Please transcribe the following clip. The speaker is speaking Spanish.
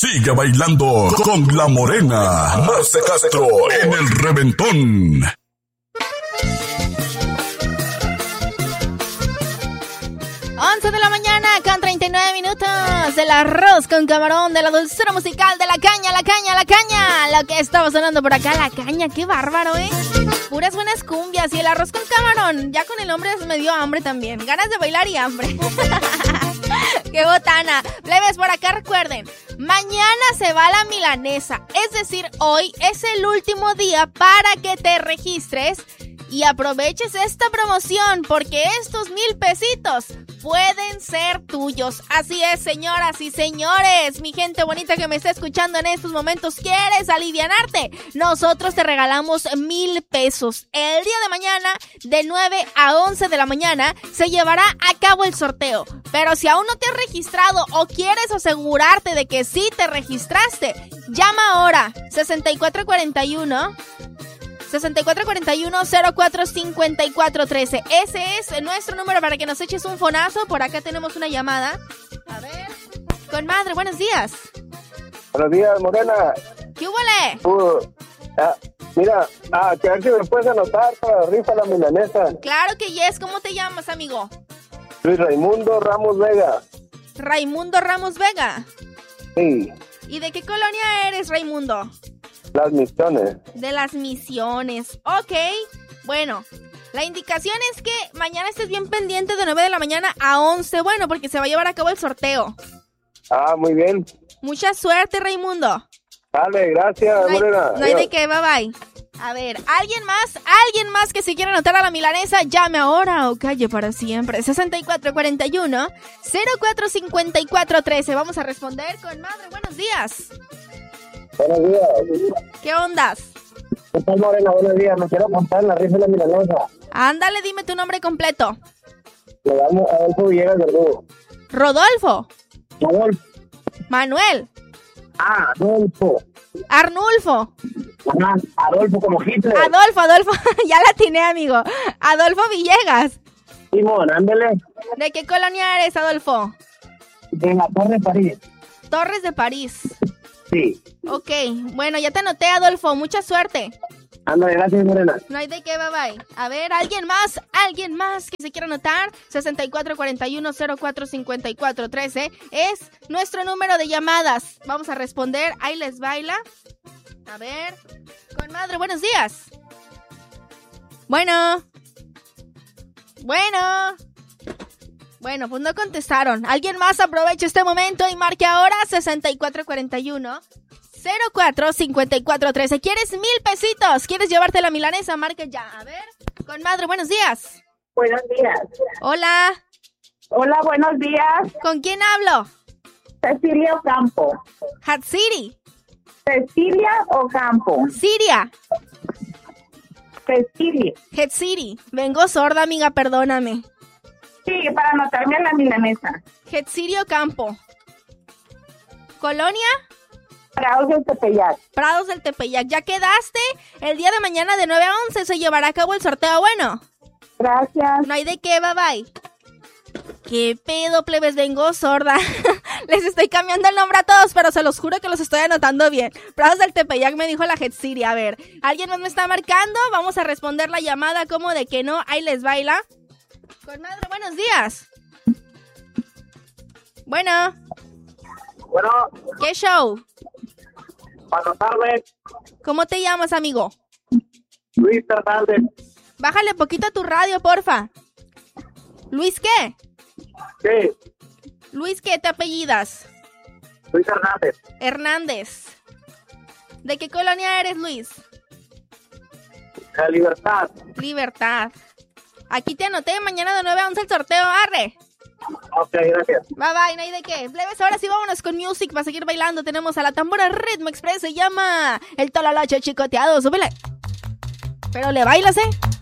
Sigue bailando con la morena. Marce Castro en el reventón. De la mañana con 39 minutos. El arroz con camarón, de la dulzura musical, de la caña. Lo que estaba sonando por acá, la caña, qué bárbaro, puras buenas cumbias. Y el arroz con camarón, ya con el nombre me dio hambre también. Ganas de bailar y hambre. ¡Qué botana! Plebes, por acá recuerden, mañana se va la milanesa. Es decir, hoy es el último día para que te registres y aproveches esta promoción, porque estos 1,000 pesitos pueden ser tuyos. Así es, señoras y señores, mi gente bonita que me está escuchando en estos momentos, ¿quieres alivianarte? Nosotros te regalamos 1,000 pesos. El día de mañana, de 9 a 11 de la mañana, se llevará a cabo el sorteo. Pero si aún no te has registrado o quieres asegurarte de que sí te registraste, llama ahora 6441-045413. Ese es nuestro número para que nos eches un fonazo. Por acá tenemos una llamada. A ver. Conmadre, buenos días. Buenos días, Morena. ¿Qué húbole? Mira, que a ver si me puedes anotar para rifa la milanesa. Claro que yes. ¿Cómo te llamas, amigo? Luis Raimundo Ramos Vega. Raimundo Ramos Vega. Sí. ¿Y de qué colonia eres, Raimundo? Las Misiones. De Las Misiones. Ok. Bueno, la indicación es que mañana estés bien pendiente de 9 de la mañana a 11. Bueno, porque se va a llevar a cabo el sorteo. Muy bien. Mucha suerte, Raimundo. Dale, gracias, Morena. No hay de qué, bye bye. A ver, ¿alguien más que se quiera anotar a la milanesa? Llame ahora o calle para siempre. 6441-045413. Vamos a responder con madre. Buenos días. Buenos días. ¿Qué ondas? ¿Qué tal, Morena? Buenos días. Me quiero apuntar en la rifa de la milanesa. Ándale, dime tu nombre completo. Le damos a Adolfo Villegas Verdugo. Rodolfo. Adolfo. Manuel. Adolfo. Arnulfo. Adolfo como Hitler. Adolfo. Ya la atiné, amigo. Adolfo Villegas. Simón, ándale. ¿De qué colonia eres, Adolfo? De la Torre de París. Torres de París. Sí. Ok, bueno, ya te anoté, Adolfo. Mucha suerte. Ándale, gracias, Morena. No hay de qué, bye bye. A ver, ¿alguien más que se quiera anotar? 6441-045413 es nuestro número de llamadas. Vamos a responder. Ahí les baila. A ver. Conmadre, buenos días. Bueno, pues no contestaron. ¿Alguien más aprovecha este momento y marque ahora? 6441-045413. ¿Quieres 1,000 pesitos? ¿Quieres llevarte la milanesa? Marque ya. A ver. Conmadre, buenos días. Buenos días. Hola. Hola, buenos días. ¿Con quién hablo? Cecilia Ocampo. Hatsiri. Cecilia Ocampo. Siria. Cecilia. Hatsiri. Vengo sorda, amiga, perdóname. Sí, para anotarme a la milanesa. Hatsiri Ocampo. ¿Colonia? Prados del Tepeyac. Prados del Tepeyac. ¿Ya quedaste? El día de mañana de 9 a 11 se llevará a cabo el sorteo. Bueno. Gracias. No hay de qué, bye bye. ¿Qué pedo, plebes? Vengo sorda. Les estoy cambiando el nombre a todos, pero se los juro que los estoy anotando bien. Prados del Tepeyac me dijo la Hatsiri. A ver, ¿alguien más me está marcando? Vamos a responder la llamada como de que no. Ahí les baila. Conmadre, buenos días. Bueno. ¿Qué show? Buenas tardes. ¿Cómo te llamas, amigo? Luis Hernández. Bájale poquito a tu radio, porfa. ¿Luis qué? Sí. ¿Luis qué te apellidas? Luis Hernández. Hernández. ¿De qué colonia eres, Luis? La Libertad. Libertad. Aquí te anoté, mañana de 9 a 11 el sorteo, arre. Ok, gracias. Bye bye, no hay de qué. Plebes, ahora sí vámonos con music para seguir bailando. Tenemos a la tambora Ritmo Express, se llama el Tololoche Chicoteado, súbele. Pero le bailas,